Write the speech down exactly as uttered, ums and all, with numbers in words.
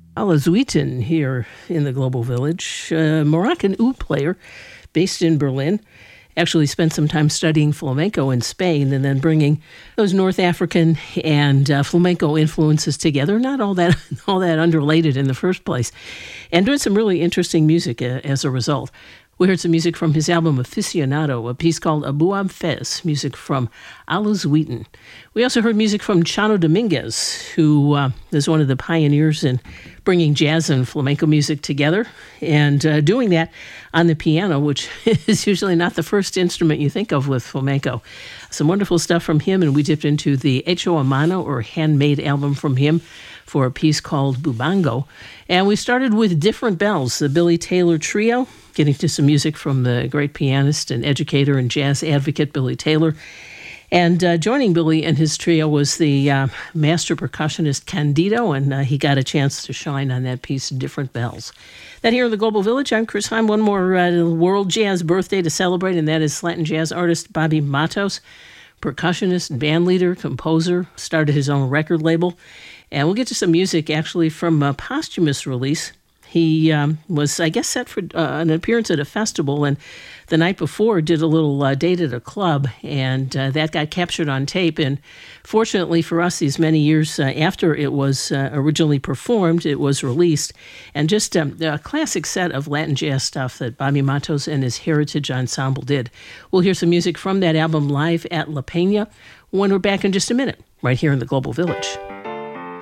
Alazuitan here in the Global Village, a Moroccan oud player based in Berlin. Actually spent some time studying flamenco in Spain and then bringing those North African and uh, flamenco influences together, not all that all that unrelated in the first place, and doing some really interesting music uh, as a result. We heard some music from his album Aficionado, a piece called Abou Fez, music from Alazuitan. We also heard music from Chano Dominguez, who uh, is one of the pioneers in bringing jazz and flamenco music together, and uh, doing that on the piano, which is usually not the first instrument you think of with flamenco. Some wonderful stuff from him, and we dipped into the Hecho a Mano, or handmade album from him, for a piece called Bubango. And we started with Different Bells, the Billy Taylor Trio, getting to some music from the great pianist and educator and jazz advocate Billy Taylor. And uh, joining Billy and his trio was the uh, master percussionist Candido, and uh, he got a chance to shine on that piece, Different Bells. That here in the Global Village, I'm Chris Heim. One more uh, world jazz birthday to celebrate, and that is Latin jazz artist Bobby Matos, percussionist, band leader, composer, started his own record label. And we'll get to some music, actually, from a posthumous release. He um, was, I guess, set for uh, an appearance at a festival, and the night before did a little uh, date at a club, and uh, that got captured on tape. And fortunately for us, these many years uh, after it was uh, originally performed, it was released. And just um, a classic set of Latin jazz stuff that Bobby Matos and his Heritage Ensemble did. We'll hear some music from that album live at La Peña when we're back in just a minute, right here in the Global Village.